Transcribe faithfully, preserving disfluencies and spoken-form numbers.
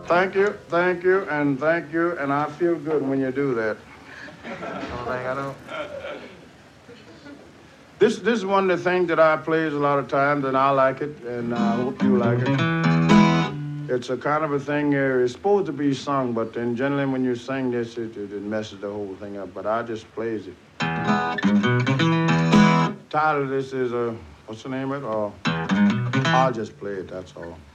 Thank you, thank you, and thank you, and I feel good when you do that. Don't think I don't. This, this is one of the things that I plays a lot of times, and I like it, and I hope you like it. It's a kind of a thing, uh, it's supposed to be sung, but then generally when you sing this, it, it, it messes the whole thing up, but I just plays it. Title of this is, uh, what's the name of it? Uh, I'll just play it, that's all.